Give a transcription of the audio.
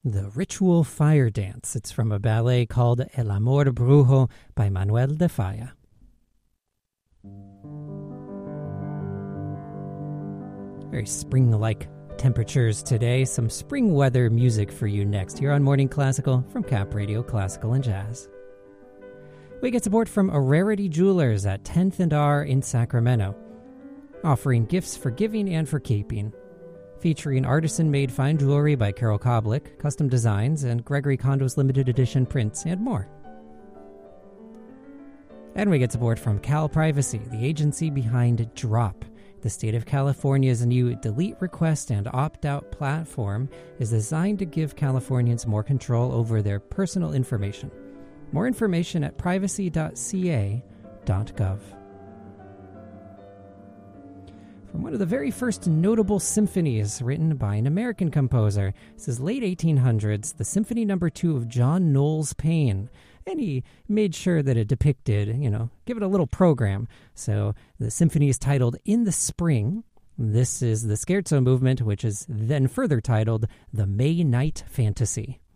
The Ritual Fire Dance. It's from a ballet called El Amor Brujo by Manuel de Falla. Very spring-like temperatures today. Some spring weather music for you next here on Morning Classical from Cap Radio Classical and Jazz. We get support from Rarity Jewelers at 10th and R in Sacramento, offering gifts for giving and for keeping. Featuring artisan-made fine jewelry by Carol Koblik, custom designs, and Gregory Kondo's limited edition prints, and more. And we get support from Cal Privacy, the agency behind Drop. The state of California's new delete request and opt-out platform is designed to give Californians more control over their personal information. More information at privacy.ca.gov. From one of the very first notable symphonies written by an American composer. This is late 1800s, the Symphony No. 2 of John Knowles Paine. And he made sure that it depicted, give it a little program. So the symphony is titled In the Spring. This is the scherzo movement, which is then further titled The May Night Fantasy.